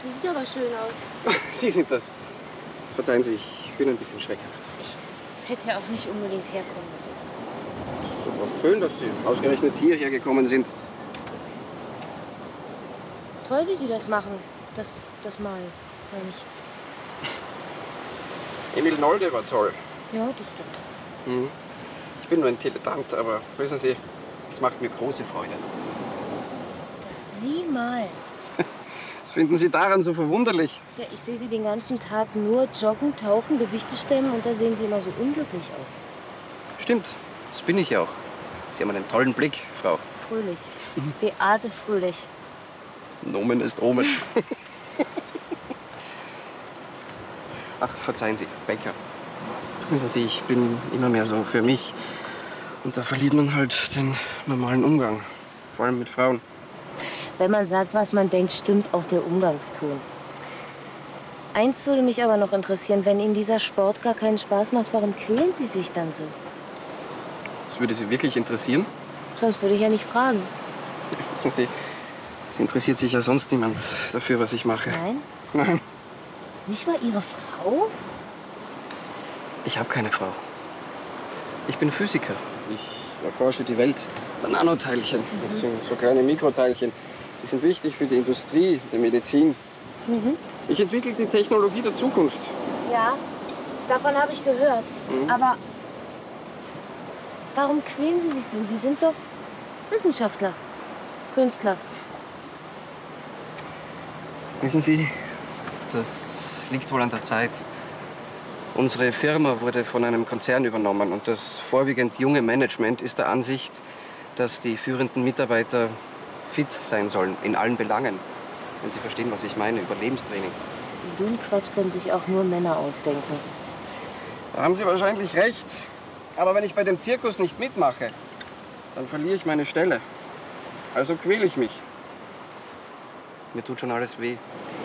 Sie sieht aber schön aus. Sie sind das. Verzeihen Sie, ich bin ein bisschen schreckhaft. Ich hätte ja auch nicht unbedingt herkommen müssen. Es ist aber schön, dass Sie ausgerechnet hierher gekommen sind. Toll, wie Sie das machen. Das Malen, meine ich. Emil Nolde war toll. Ja, das stimmt. Mhm. Ich bin nur ein Dilettant, aber wissen Sie, es macht mir große Freude. Dass Sie malen. Was finden Sie daran so verwunderlich? Ja, ich sehe Sie den ganzen Tag nur joggen, tauchen, Gewichte stemmen und da sehen Sie immer so unglücklich aus. Stimmt, das bin ich auch. Sie haben einen tollen Blick, Frau. Fröhlich. Beate Fröhlich. Nomen ist Omen. Ach, verzeihen Sie, Becker. Wissen Sie, ich bin immer mehr so für mich. Und da verliert man halt den normalen Umgang. Vor allem mit Frauen. Wenn man sagt, was man denkt, stimmt auch der Umgangston. Eins würde mich aber noch interessieren, wenn Ihnen dieser Sport gar keinen Spaß macht, warum quälen Sie sich dann so? Das würde Sie wirklich interessieren? Sonst würde ich ja nicht fragen. Wissen Sie, es interessiert sich ja sonst niemand dafür, was ich mache. Nein? Nein. Nicht mal Ihre Frau? Ich habe keine Frau. Ich bin Physiker. Ich erforsche die Welt der Nanoteilchen. Das sind so kleine Mikroteilchen. Die sind wichtig für die Industrie, die Medizin. Ich entwickle die Technologie der Zukunft. Ja, davon habe ich gehört. Aber warum quälen Sie sich so? Sie sind doch Wissenschaftler, Künstler. Wissen Sie, das liegt wohl an der Zeit. Unsere Firma wurde von einem Konzern übernommen und das vorwiegend junge Management ist der Ansicht, dass die führenden Mitarbeiter fit sein sollen, in allen Belangen. Wenn Sie verstehen, was ich meine, Überlebenstraining. So einen Quatsch können sich auch nur Männer ausdenken. Da haben Sie wahrscheinlich recht. Aber wenn ich bei dem Zirkus nicht mitmache, dann verliere ich meine Stelle. Also quäle ich mich. Mir tut schon alles weh.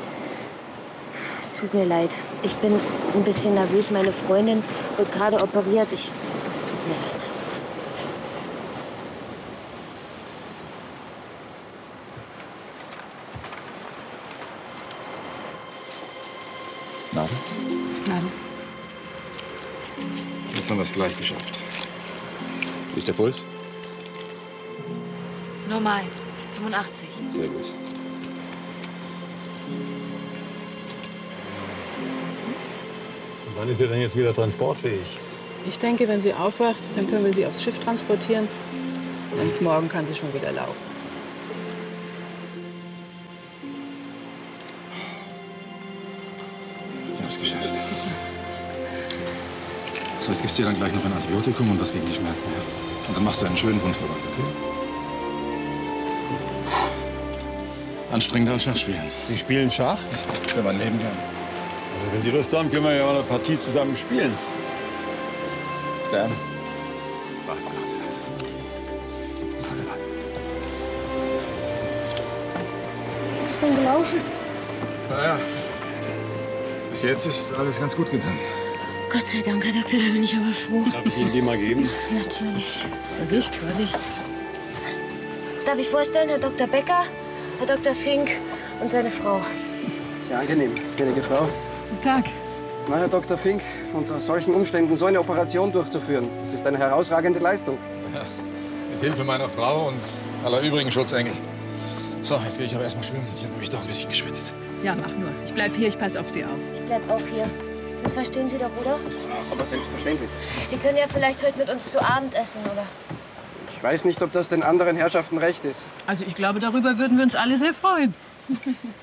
Es tut mir leid. Ich bin ein bisschen nervös. Meine Freundin wird gerade operiert. Es tut mir leid. Nadel? Nadel. Jetzt haben wir es gleich geschafft. Wie ist der Puls? Normal. 85. Sehr gut. Und wann ist sie denn jetzt wieder transportfähig? Ich denke, wenn sie aufwacht, dann können wir sie aufs Schiff transportieren. Und morgen kann sie schon wieder laufen. Ich hab's geschafft. So, jetzt gibst du dir dann gleich noch ein Antibiotikum und was gegen die Schmerzen. Ja? Und dann machst du einen schönen Wundverband, okay? Anstrengender als Schachspielen. Sie spielen Schach? Für mein Leben gern. Also wenn Sie Lust haben, können wir ja auch eine Partie zusammen spielen. Gern. Warte. Wie ist es denn gelaufen? Naja, bis jetzt ist alles ganz gut gegangen. Gott sei Dank, Herr Doktor, da bin ich aber froh. Darf ich Ihnen die mal geben? Natürlich. Vorsicht, Vorsicht. Darf ich vorstellen, Herr Dr. Becker, Herr Dr. Fink und seine Frau. Sehr angenehm, gnädige Frau. Guten Tag. Na, Herr Dr. Fink, unter solchen Umständen so eine Operation durchzuführen, das ist eine herausragende Leistung. Ja, mit Hilfe meiner Frau und aller übrigen Schutzengel. So, jetzt gehe ich aber erstmal schwimmen. Ich habe nämlich doch ein bisschen geschwitzt. Ja, mach nur. Ich bleib hier, ich pass auf Sie auf. Ich bleib auch hier. Das verstehen Sie doch, oder? Aber selbstverständlich. Sie können ja vielleicht heute mit uns zu Abend essen, oder? Ich weiß nicht, ob das den anderen Herrschaften recht ist. Also ich glaube, darüber würden wir uns alle sehr freuen.